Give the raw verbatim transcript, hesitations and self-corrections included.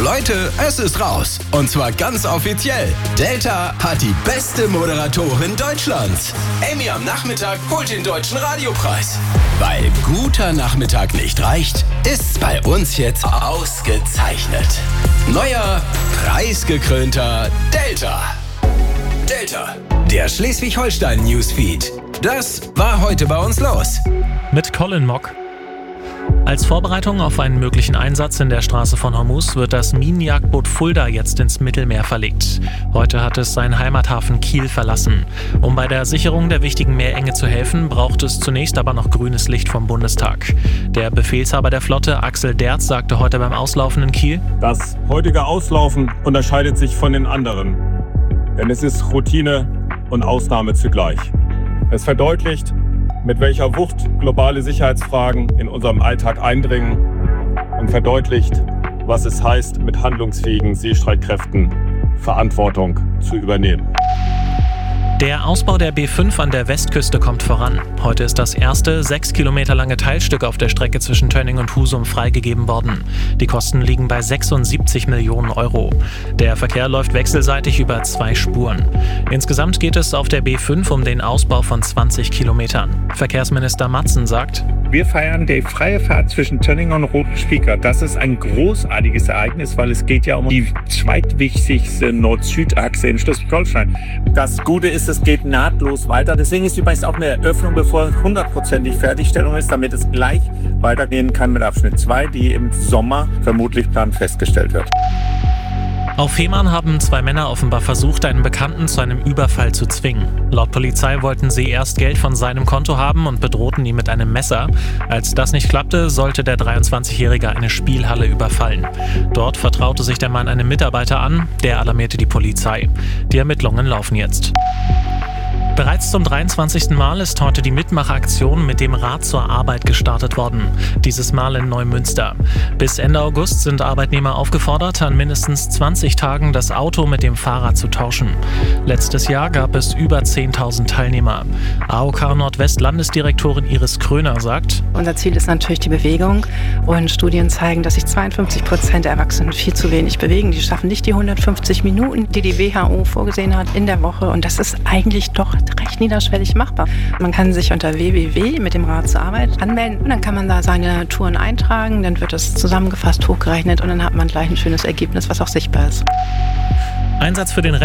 Leute, es ist raus. Und zwar ganz offiziell. Delta hat die beste Moderatorin Deutschlands. Amy am Nachmittag holt den Deutschen Radiopreis. Weil guter Nachmittag nicht reicht, ist's bei uns jetzt ausgezeichnet. Neuer, preisgekrönter Delta. Delta, der Schleswig-Holstein-Newsfeed. Das war heute bei uns los. Mit Colin Mock. Als Vorbereitung auf einen möglichen Einsatz in der Straße von Hormuz wird das Minenjagdboot Fulda jetzt ins Mittelmeer verlegt. Heute hat es seinen Heimathafen Kiel verlassen. Um bei der Sicherung der wichtigen Meerenge zu helfen, braucht es zunächst aber noch grünes Licht vom Bundestag. Der Befehlshaber der Flotte, Axel Derz, sagte heute beim Auslaufen in Kiel: Das heutige Auslaufen unterscheidet sich von den anderen, denn es ist Routine und Ausnahme zugleich. Es verdeutlicht, mit welcher Wucht globale Sicherheitsfragen in unserem Alltag eindringen und verdeutlicht, was es heißt, mit handlungsfähigen Seestreitkräften Verantwortung zu übernehmen. Der Ausbau der B fünf an der Westküste kommt voran. Heute ist das erste sechs Kilometer lange Teilstück auf der Strecke zwischen Tönning und Husum freigegeben worden. Die Kosten liegen bei sechsundsiebzig Millionen Euro. Der Verkehr läuft wechselseitig über zwei Spuren. Insgesamt geht es auf der B fünf um den Ausbau von zwanzig Kilometern. Verkehrsminister Matzen sagt: Wir feiern die freie Fahrt zwischen Tönning und Roten Spieker. Das ist ein großartiges Ereignis, weil es geht ja um die zweitwichtigste Nord-Süd-Achse in Schleswig-Holstein. Das Gute ist, es geht nahtlos weiter. Deswegen ist übrigens auch eine Eröffnung, bevor hundertprozentig Fertigstellung ist, damit es gleich weitergehen kann mit Abschnitt zwei, die im Sommer vermutlich plan festgestellt wird. Auf Fehmarn haben zwei Männer offenbar versucht, einen Bekannten zu einem Überfall zu zwingen. Laut Polizei wollten sie erst Geld von seinem Konto haben und bedrohten ihn mit einem Messer. Als das nicht klappte, sollte der dreiundzwanzigjährige eine Spielhalle überfallen. Dort vertraute sich der Mann einem Mitarbeiter an, der alarmierte die Polizei. Die Ermittlungen laufen jetzt. Bereits zum dreiundzwanzigsten Mal ist heute die Mitmachaktion mit dem Rad zur Arbeit gestartet worden. Dieses Mal in Neumünster. Bis Ende August sind Arbeitnehmer aufgefordert, an mindestens zwanzig Tagen das Auto mit dem Fahrrad zu tauschen. Letztes Jahr gab es über zehntausend Teilnehmer. A O K Nordwest-Landesdirektorin Iris Kröner sagt: Unser Ziel ist natürlich die Bewegung. Und Studien zeigen, dass sich zweiundfünfzig Prozent der Erwachsenen viel zu wenig bewegen. Die schaffen nicht die hundertfünfzig Minuten, die die W H O vorgesehen hat in der Woche. Und das ist eigentlich doch recht niederschwellig machbar. Man kann sich unter w w w mit dem Rad zur Arbeit anmelden und dann kann man da seine Touren eintragen, dann wird es zusammengefasst, hochgerechnet und dann hat man gleich ein schönes Ergebnis, was auch sichtbar ist. Einsatz für den